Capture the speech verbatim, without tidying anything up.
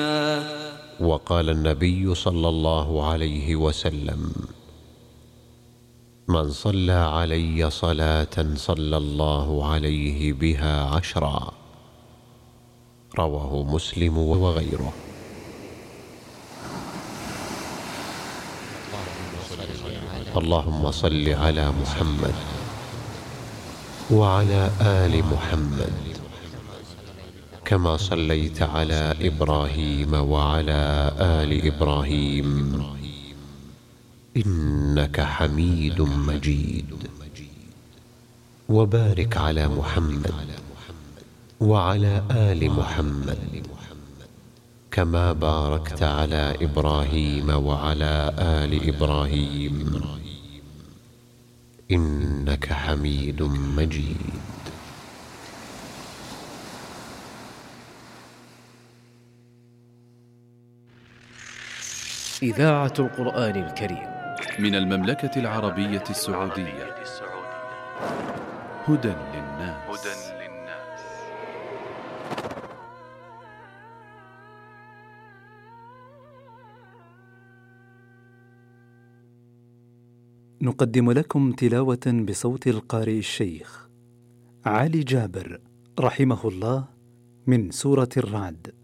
وقال النبي صلى الله عليه وسلم: من صلى علي صلاة صلى الله عليه بها عشرا. رواه مسلم وغيره. اللهم صل على محمد وعلى آل محمد كما صليت على إبراهيم وعلى آل إبراهيم إنك حميد مجيد. وبارك على محمد وعلى آل محمد كما باركت على إبراهيم وعلى آل إبراهيم إنك حميد مجيد. إذاعة القرآن الكريم من المملكة العربية السعودية. هدى للناس. نقدم لكم تلاوة بصوت القارئ الشيخ علي جابر رحمه الله من سورة الرعد.